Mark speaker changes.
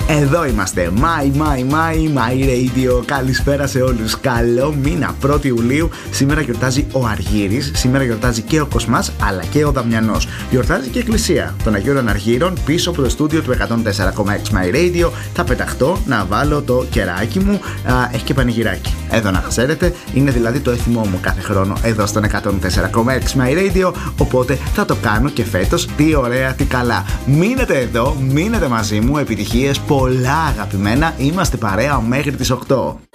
Speaker 1: Εδώ είμαστε. My Radio. Καλησπέρα σε όλους. Καλό μήνα, 1η Ιουλίου. Σήμερα γιορτάζει ο Αργύρης, σήμερα γιορτάζει και ο Κοσμάς, αλλά και ο Δαμιανός. Γιορτάζει και η Εκκλησία των Αγίων Αργύρων πίσω από το στούντιο του 104,6 My Radio. Θα πεταχτώ να βάλω το κεράκι μου. Έχει και πανηγυράκι. Εδώ να ξέρετε, είναι δηλαδή το έθιμό μου κάθε χρόνο εδώ στον 104,6 My Radio. Οπότε θα το κάνω και φέτος. Τι ωραία, τι καλά. Μείνετε εδώ, μείνετε μαζί μου. Επιτυχίες πολλά, αγαπημένα. Είμαστε παρέα μέχρι τις 8.